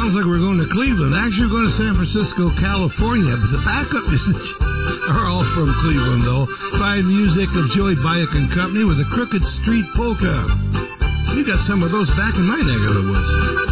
sounds like we're going to Cleveland. Actually, we're going to San Francisco, California. But the backup musicians are all from Cleveland, though. Fine music of Joey Bayek and Company with a Crooked Street Polka. We got some of those back in my neck of the woods.